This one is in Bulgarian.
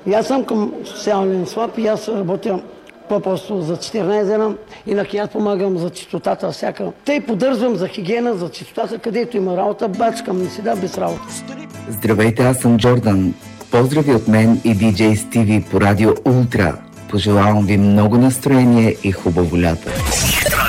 И аз съм към социален слаб и аз работя по-просто за 14 дена. Иначе аз помагам за чистотата всяка. Те поддържам за хигиена, за чистотата, където има работа, бачкам не седа без работа. Здравейте, аз съм Джордан. Поздрави от мен и диджей Стиви по Радио Ултра. Пожелавам ви много настроение и хубаво лято.